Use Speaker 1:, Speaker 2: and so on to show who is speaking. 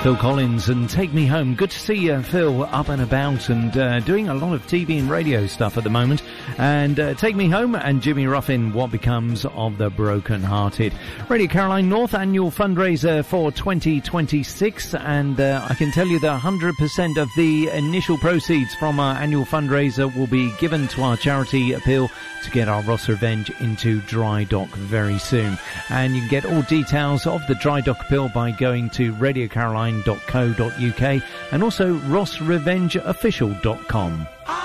Speaker 1: Phil Collins and Take Me Home. Good to see you, Phil, up and about and doing a lot of TV and radio stuff at the moment. And Take Me Home and Jimmy Ruffin, What Becomes of the Broken Hearted. Radio Caroline North annual fundraiser for 2026, and I can tell you that 100% of the initial proceeds from our annual fundraiser will be given to our charity appeal to get our Ross Revenge into dry dock very soon. And you can get all details of the dry dock appeal by going to radiocaroline.co.uk and also rossrevengeofficial.com.